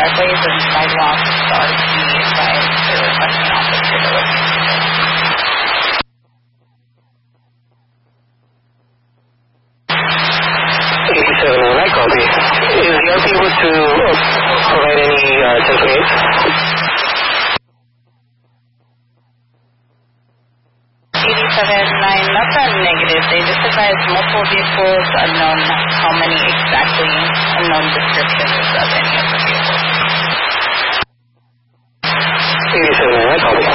driveways and sidewalks are to be advised to the requesting officer to look into. 87, I copy. Is the LP able to provide any templates? 87-9, that's a negative. They just advised multiple vehicles, unknown how many exactly, unknown descriptions of any of the vehicles. 87, I copy.